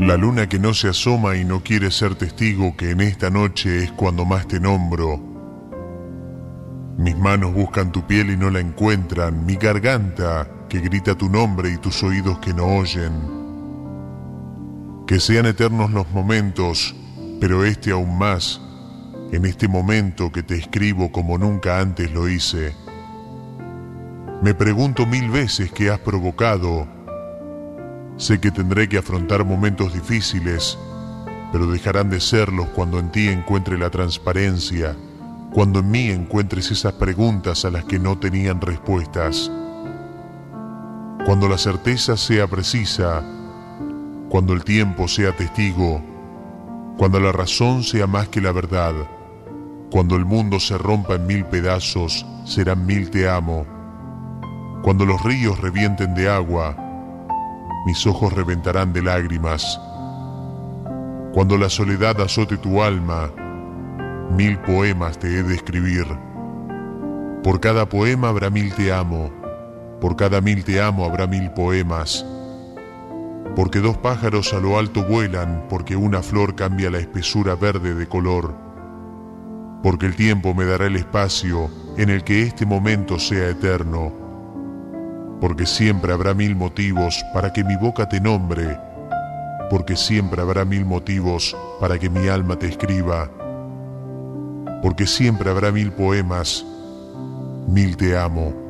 La luna que no se asoma y no quiere ser testigo que en esta noche es cuando más te nombro. Mis manos buscan tu piel y no la encuentran, mi garganta que grita tu nombre y tus oídos que no oyen. Que sean eternos los momentos, pero este aún más, en este momento que te escribo como nunca antes lo hice. Me pregunto 1000 veces qué has provocado. Sé que tendré que afrontar momentos difíciles, pero dejarán de serlos cuando en ti encuentre la transparencia, cuando en mí encuentres esas preguntas a las que no tenían respuestas. Cuando la certeza sea precisa, cuando el tiempo sea testigo, cuando la razón sea más que la verdad, cuando el mundo se rompa en 1000 pedazos, serán 1000 te amo. Cuando los ríos revienten de agua, mis ojos reventarán de lágrimas. Cuando la soledad azote tu alma, 1000 poemas te he de escribir. Por cada poema habrá 1000 te amo, por cada 1000 te amo habrá 1000 poemas. Porque dos pájaros a lo alto vuelan, porque una flor cambia la espesura verde de color. Porque el tiempo me dará el espacio en el que este momento sea eterno. Porque siempre habrá 1000 motivos para que mi boca te nombre. Porque siempre habrá 1000 motivos para que mi alma te escriba. Porque siempre habrá 1000 poemas, 1000 te amo.